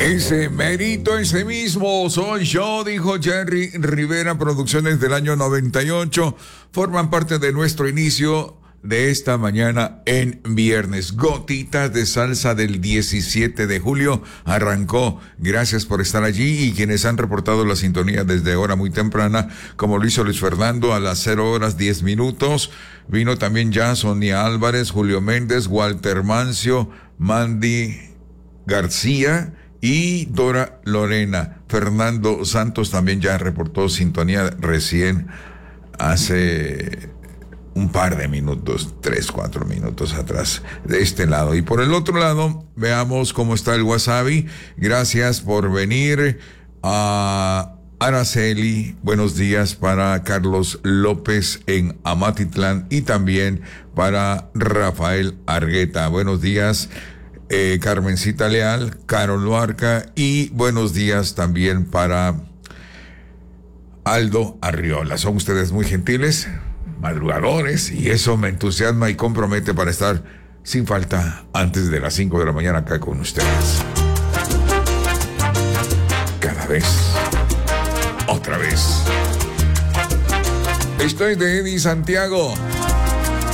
Ese mérito, ese mismo soy yo, dijo Jerry Rivera. Producciones del año 98 forman parte de nuestro inicio de esta mañana en viernes. Gotitas de salsa del 17 de julio arrancó. Gracias por estar allí y quienes han reportado la sintonía desde hora muy temprana, como lo hizo Luis Fernando a las 0:10. Vino también ya Sonia Álvarez, Julio Méndez, Walter Mancio, Mandy García y Dora Lorena. Fernando Santos también ya reportó sintonía recién hace un par de minutos, 3-4 minutos atrás de este lado. Y por el otro lado, veamos cómo está el Wasabi. Gracias por venir. A Araceli, buenos días para Carlos López en Amatitlán y también para Rafael Argueta. Buenos días. Carmencita Leal, Carol Luarca y buenos días también para Aldo Arriola. Son ustedes muy gentiles, madrugadores, y eso me entusiasma y compromete para estar sin falta antes de las 5 de la mañana acá con ustedes. Cada vez, otra vez. Estoy de Eddie Santiago.